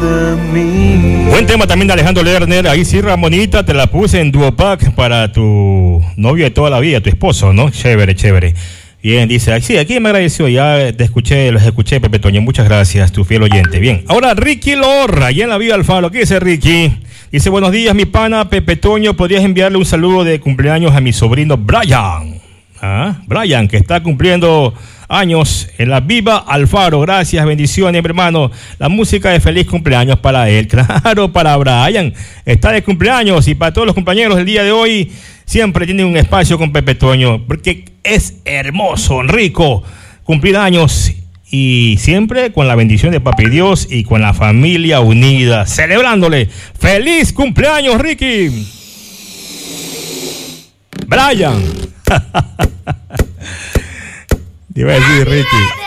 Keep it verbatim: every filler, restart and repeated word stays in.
Buen tema también de Alejandro Lerner. Ahí sí, Ramonita, te la puse en Duopac para tu novio de toda la vida, tu esposo, ¿no? Chévere, chévere. Bien, dice, sí, aquí me agradeció, ya te escuché, los escuché, Pepe Toño, muchas gracias, tu fiel oyente. Bien, ahora Ricky Lorra, allá en la Vía Alfaro, ¿qué dice Ricky? Dice, buenos días, mi pana, Pepe Toño, ¿podrías enviarle un saludo de cumpleaños a mi sobrino Brian? ¿Ah? Brian, que está cumpliendo años en la Viva Alfaro. Gracias, bendiciones, mi hermano. La música de feliz cumpleaños para él. Claro, para Brian. Está de cumpleaños y para todos los compañeros del día de hoy, siempre tienen un espacio con Pepe Toño, porque es hermoso, rico cumplir años y siempre con la bendición de Papi Dios y con la familia unida, celebrándole. ¡Feliz cumpleaños, Ricky! Brian. Te iba a decir, Ricky.